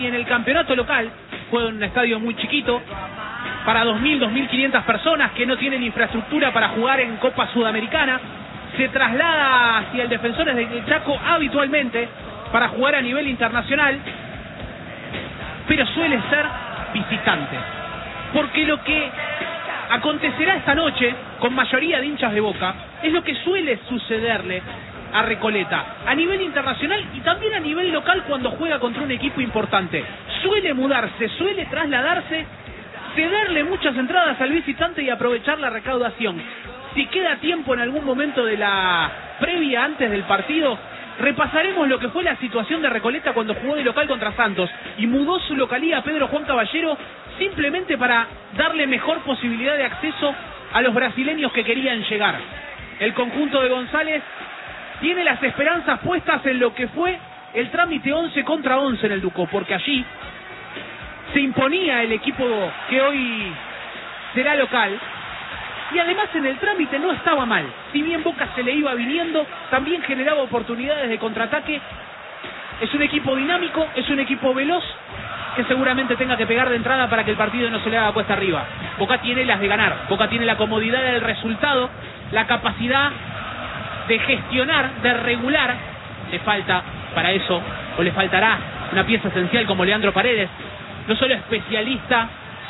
Y en el campeonato local, juega en un estadio muy chiquito, para 2.000, 2.500 personas que no tienen infraestructura para jugar en Copa Sudamericana. Se traslada hacia el Defensores del Chaco habitualmente para jugar a nivel internacional, pero suele ser visitante. Porque lo que acontecerá esta noche, con mayoría de hinchas de Boca, es lo que suele sucederle a Recoleta, a nivel internacional y también a nivel local cuando juega contra un equipo importante. Suele mudarse, suele trasladarse, cederle muchas entradas al visitante y aprovechar la recaudación. Si queda tiempo en algún momento de la previa antes del partido, repasaremos lo que fue la situación de Recoleta cuando jugó de local contra Santos y mudó su localía a Pedro Juan Caballero simplemente para darle mejor posibilidad de acceso a los brasileños que querían llegar. El conjunto de González tiene las esperanzas puestas en lo que fue el trámite 11 contra 11 en el Ducó, porque allí se imponía el equipo que hoy será local, y además en el trámite no estaba mal. Si bien Boca se le iba viniendo, también generaba oportunidades de contraataque. Es un equipo dinámico, es un equipo veloz, que seguramente tenga que pegar de entrada para que el partido no se le haga cuesta arriba. Boca tiene las de ganar, Boca tiene la comodidad del resultado, la capacidad de gestionar, de regular. Le falta para eso, o le faltará una pieza esencial como Leandro Paredes, no solo especialista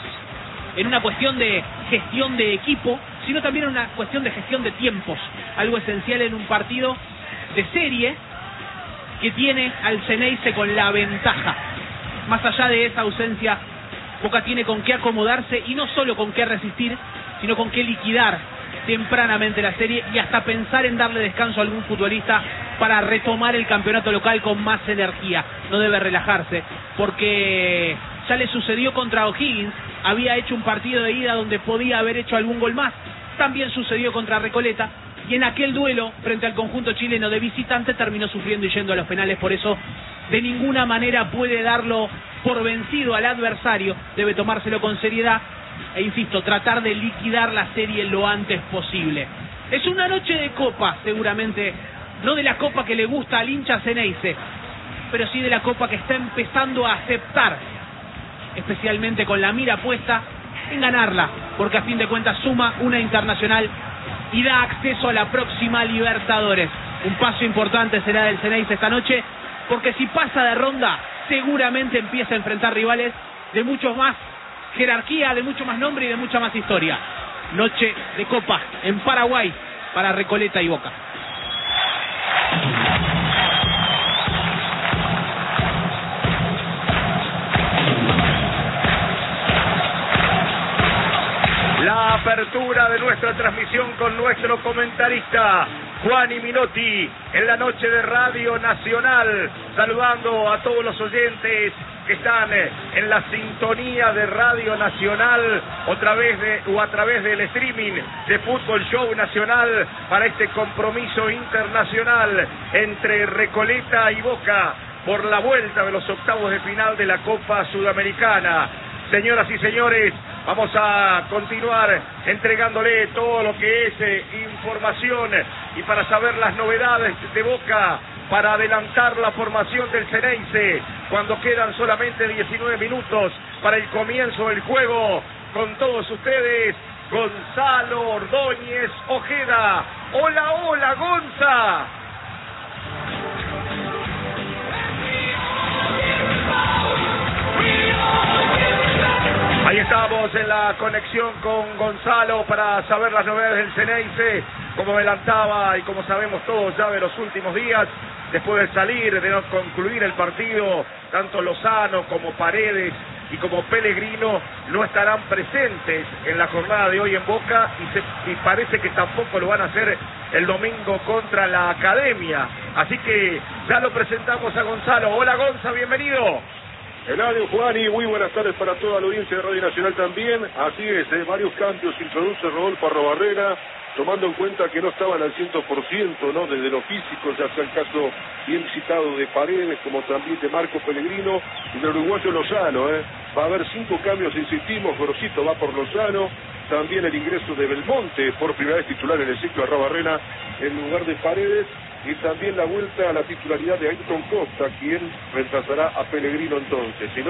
en una cuestión de gestión de equipo, sino también en una cuestión de gestión de tiempos, algo esencial en un partido de serie que tiene al Xeneize con la ventaja. Más allá de esa ausencia, Boca tiene con qué acomodarse y no solo con qué resistir, sino con qué liquidar tempranamente la serie y hasta pensar en darle descanso a algún futbolista para retomar el campeonato local con más energía. No debe relajarse, porque ya le sucedió contra O'Higgins, había hecho un partido de ida donde podía haber hecho algún gol más, también sucedió contra Recoleta, y en aquel duelo frente al conjunto chileno de visitante terminó sufriendo y yendo a los penales. Por eso de ninguna manera puede darlo por vencido al adversario, debe tomárselo con seriedad e insisto, tratar de liquidar la serie lo antes posible. Es una noche de copa, seguramente, no de la copa que le gusta al hincha Xeneize, pero sí de la copa que está empezando a aceptar, especialmente con la mira puesta en ganarla, porque a fin de cuentas suma una internacional y da acceso a la próxima Libertadores. Un paso importante será del Xeneize esta noche, porque si pasa de ronda, seguramente empieza a enfrentar rivales de mucho más jerarquía, de mucho más nombre y de mucha más historia. Noche de copa en Paraguay para Recoleta y Boca. La apertura de nuestra transmisión con nuestro comentarista Juan Minotti en la noche de Radio Nacional, saludando a todos los oyentes que están en la sintonía de Radio Nacional a través del streaming de Fútbol Show Nacional para este compromiso internacional entre Recoleta y Boca por la vuelta de los octavos de final de la Copa Sudamericana. Señoras y señores, vamos a continuar entregándole todo lo que es información y para saber las novedades de Boca, para adelantar la formación del Xeneize cuando quedan solamente 19 minutos para el comienzo del juego. Con todos ustedes, Gonzalo Ordóñez Ojeda. Hola, hola, Gonza. Ahí estamos en la conexión con Gonzalo para saber las novedades del Xeneize, como adelantaba y como sabemos todos ya de los últimos días, después de salir, de no concluir el partido, tanto Lozano como Paredes y como Pellegrino no estarán presentes en la jornada de hoy en Boca y parece que tampoco lo van a hacer el domingo contra la Academia. Así que ya lo presentamos a Gonzalo. Hola Gonza, bienvenido. Eladio, Juan, y muy buenas tardes para toda la audiencia de Radio Nacional también. Así es, varios cambios introduce Rodolfo Arrobarrena, tomando en cuenta que no estaban al 100%, ¿no? Desde lo físico, ya sea el caso bien citado de Paredes, como también de Marco Pellegrino y del uruguayo Lozano, Va a haber 5 cambios, insistimos, Gorosito va por Lozano, también el ingreso de Belmonte, por primera vez titular en el ciclo de Arrobarrena, en lugar de Paredes, y también la vuelta a la titularidad de Ayrton Costa, quien reemplazará a Pellegrino entonces.